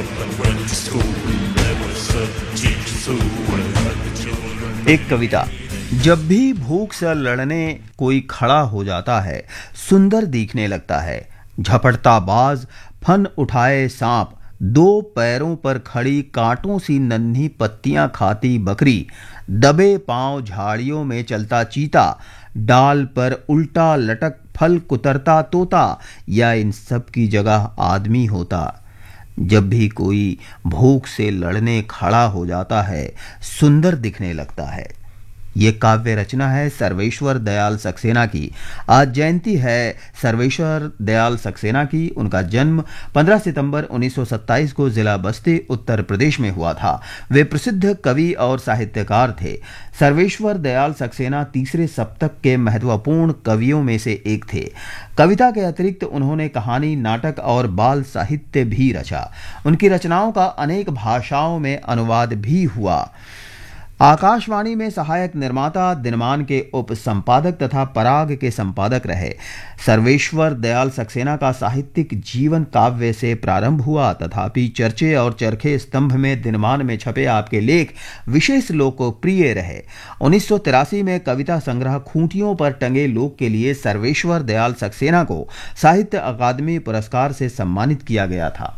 up and went to school. There were certain teachers who would hurt the children. एक कविता। जब भी भूख से लड़ने कोई खड़ा हो जाता है, सुंदर दिखने लगता है। झपटता बाज, फन उठाए सांप, दो पैरों पर खड़ी कांटों सी नन्ही पत्तियां खाती बकरी, दबे पांव झाड़ियों में चलता चीता, डाल पर उल्टा लटक फल कुतरता तोता, या इन सब की जगह आदमी होता। जब भी कोई भूख से लड़ने खड़ा हो जाता है, सुंदर दिखने लगता है। ये काव्य रचना है सर्वेश्वर दयाल सक्सेना की। आज जयंती है सर्वेश्वर दयाल सक्सेना की। उनका जन्म 15 सितंबर 1927 को जिला बस्ती, उत्तर प्रदेश में हुआ था। वे प्रसिद्ध कवि और साहित्यकार थे। सर्वेश्वर दयाल सक्सेना तीसरे सप्तक के महत्वपूर्ण कवियों में से एक थे। कविता के अतिरिक्त उन्होंने कहानी, नाटक और बाल साहित्य भी रचा। उनकी रचनाओं का अनेक भाषाओं में अनुवाद भी हुआ। आकाशवाणी में सहायक निर्माता, दिनमान के उप संपादक तथा पराग के संपादक रहे। सर्वेश्वर दयाल सक्सेना का साहित्यिक जीवन काव्य से प्रारंभ हुआ, तथापि चर्चे और चरखे स्तंभ में दिनमान में छपे आपके लेख विशेष लोकप्रिय रहे। 1983 में कविता संग्रह खूंटियों पर टंगे लोक के लिए सर्वेश्वर दयाल सक्सेना को साहित्य अकादमी पुरस्कार से सम्मानित किया गया था।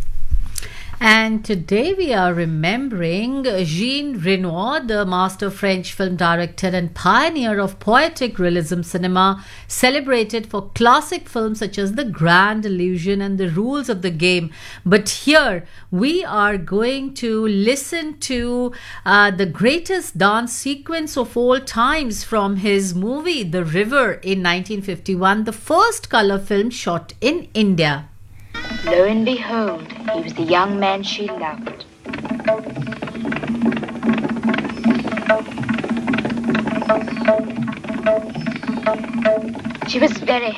And today we are remembering Jean Renoir, the master French film director and pioneer of poetic realism cinema, celebrated for classic films such as The Grand Illusion and The Rules of the Game. But here we are going to listen to the greatest dance sequence of all times from his movie The River in 1951, the first color film shot in India. Lo and behold, he was the young man she loved. She was very